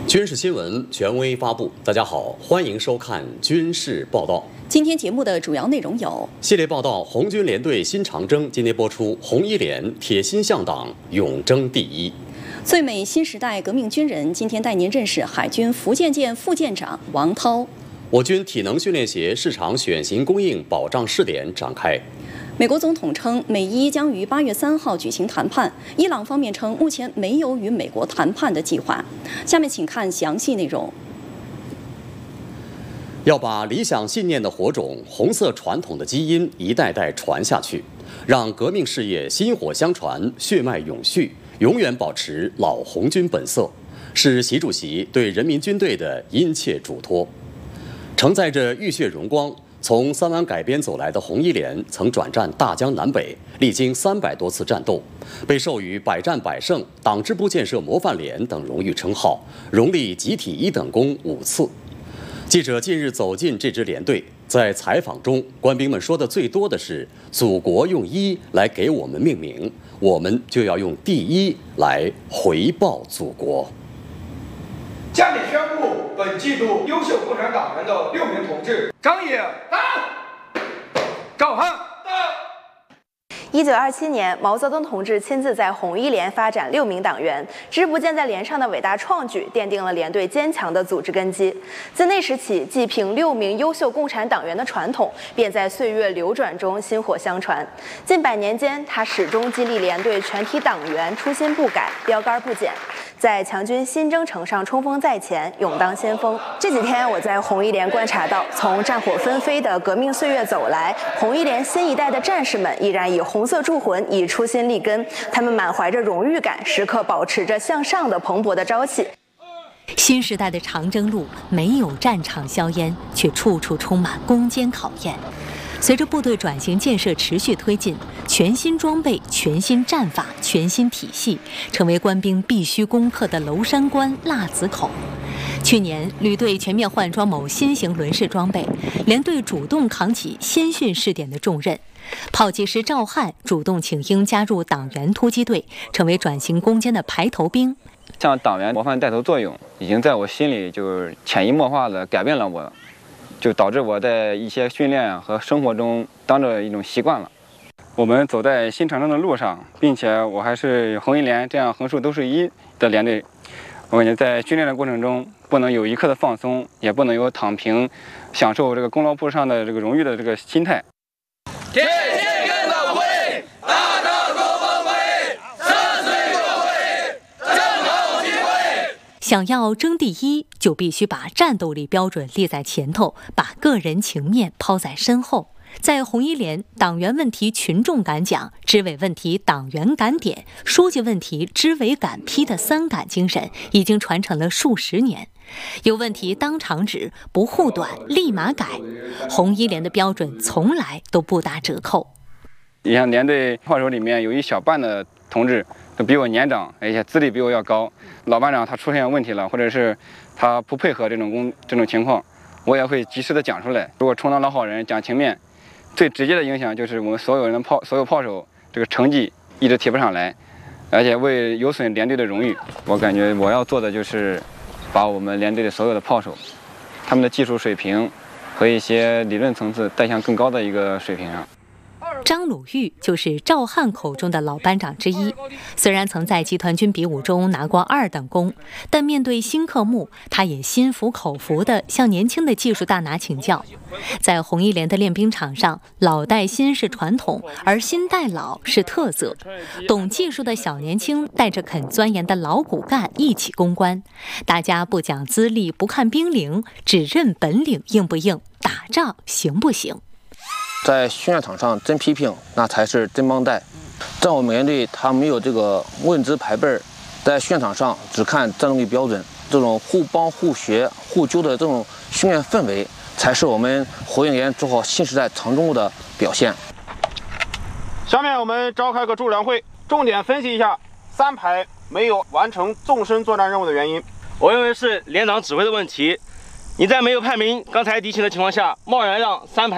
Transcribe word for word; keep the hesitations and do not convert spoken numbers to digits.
军事新闻权威发布。大家好，欢迎收看军事报道。 今天节目的主要内容有： 系列报道，红军联队新长征今天播出，红一连铁心向党，永争第一。 最美新时代革命军人今天带您认识海军福建舰副舰长王涛。 我军体能训练协市场选型供应保障试点展开。 美国总统称，美伊将于八月三号举行谈判。伊朗方面称，目前没有与美国谈判的计划。下面请看详细内容。 要把理想信念的火种、红色传统的基因一代代传下去，让革命事业薪火相传、血脉永续，永远保持老红军本色，是习主席对人民军队的殷切嘱托。承载着浴血荣光，从三湾改编走来的红一连曾转战大江南北，历经三百多次战斗，被授予百战百胜、党支部建设模范连等荣誉称号，荣立集体一等功五次。记者近日走进这支连队，在采访中，官兵们说的最多的是“祖国用一来给我们命名，我们就要用第一来回报祖国”。 下面宣布本季度优秀共产党员的六名同志：张野到，赵汉到。 一九二七年，毛泽东同志亲自在红一连发展六名党员，支部建在连上的伟大创举，奠定了连队坚强的组织根基。自那时起，继凭六名优秀共产党员的传统，便在岁月流转中薪火相传。近百年间，他始终激励连队全体党员初心不改，标杆不减，在强军新征程上冲锋在前，勇当先锋。这几天，我在红一连观察到，从战火纷飞的革命岁月走来，红一连新一代的战士们依然以红色铸魂，以初心立根，他们满怀着荣誉感，时刻保持着向上的蓬勃的朝气。 新时代的长征路没有战场硝烟，却处处充满攻坚考验。随着部队转型建设持续推进，全新装备、全新战法、全新体系，成为官兵必须攻克的娄山关、腊子口。去年，旅队全面换装某新型轮式装备，连队主动扛起先训试点的重任。炮击师赵汉主动请缨加入党员突击队，成为转型攻坚的排头兵。 像党员模范带头作用，已经在我心里就是潜移默化地改变了我，就导致我在一些训练和生活中当着一种习惯了。我们走在新长征的路上，并且我还是红一连这样横竖都是一的连队。我感觉在训练的过程中，不能有一刻的放松，也不能有躺平、享受这个功劳簿上的这个荣誉的这个心态。 天天跟党会，大大做峰会，三岁社会，正好机会。 想要争第一，就必须把战斗力标准立在前头，把个人情面抛在身后。在红一连，党员问题群众敢讲，支委问题党员敢点，书记问题支委敢批的三敢精神已经传承了数十年。有问题当场指，不护短立马改。红一连的标准从来都不打折扣。 你像连队炮手里面有一小半的同志都比我年长，而且资历比我要高。老班长他出现问题了，或者是他不配合这种工这种情况，我也会及时的讲出来。如果充当老好人，讲情面，最直接的影响就是我们所有人的炮所有炮手这个成绩一直提不上来，而且为有损连队的荣誉。我感觉我要做的就是把我们连队的所有的炮手，他们的技术水平和一些理论层次带向更高的一个水平上。 张鲁豫就是赵汉口中的老班长之一，虽然曾在集团军比武中拿过二等功，但面对新科目，他也心服口服地向年轻的技术大拿请教。在红一连的练兵场上，老带新是传统，而新带老是特色。懂技术的小年轻带着肯钻研的老骨干一起攻关，大家不讲资历，不看兵龄，只认本领硬不硬，打仗行不行。 在训练场上真批评，那才是真帮带。在我们连队，他没有这个问资排辈儿，在训练场上只看战斗力标准，这种互帮互学互纠的这种训练氛围，才是我们红一连做好新时代长征路的表现。 下面我们召开个助粮会，重点分析一下三排没有完成纵深作战任务的原因。 我认为是连长指挥的问题。你在没有判明刚才敌情的情况下，贸然让三排